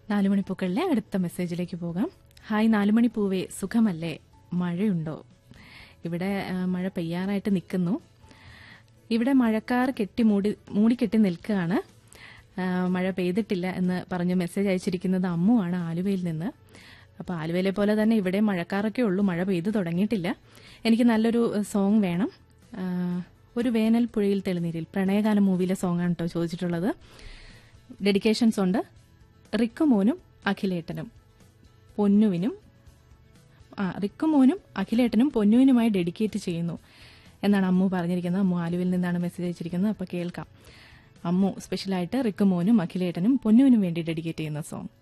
നാലുമണിപ്പൂക്കളിലെ അടുത്ത മെസ്സേജിലേക്ക് പോകാം. ഹായ് നാലുമണിപ്പൂവേ, സുഖമല്ലേ? മഴയുണ്ടോ? ഇവിടെ മഴ പെയ്യാനായിട്ട് നിൽക്കുന്നു. ഇവിടെ മഴക്കാർ മൂടിക്കെട്ടി നിൽക്കുകയാണ്. മഴ പെയ്തിട്ടില്ല എന്ന് പറഞ്ഞ് മെസ്സേജ് അയച്ചിരിക്കുന്നത് അമ്മുവാണ്, ആലുവയിൽ നിന്ന്. അപ്പോൾ ആലുവയിലെ പോലെ തന്നെ ഇവിടെ മഴക്കാറൊക്കെ ഉള്ളൂ, മഴ പെയ്തു തുടങ്ങിയിട്ടില്ല. എനിക്ക് നല്ലൊരു സോങ് വേണം. ഒരു വേനൽ പുഴയിൽ തെളിനീരിൽ, പ്രണയകാലം മൂവിയിലെ സോങ്ങാണ് കേട്ടോ ചോദിച്ചിട്ടുള്ളത്. ഡെഡിക്കേഷൻസ് ഉണ്ട്. റിക്കുമോനും അഖിലേട്ടനും പൊന്നുവിനുമായി ഡെഡിക്കേറ്റ് ചെയ്യുന്നു എന്നാണ് അമ്മു പറഞ്ഞിരിക്കുന്നത്. അമ്മു ആലുവിൽ നിന്നാണ് മെസ്സേജ് അയച്ചിരിക്കുന്നത്. അപ്പോൾ കേൾക്കാം. അമ്മു സ്പെഷ്യലായിട്ട് റിക്കുമോനും അഖിലേട്ടനും പൊന്നുവിനും വേണ്ടി ഡെഡിക്കേറ്റ് ചെയ്യുന്ന സോങ്.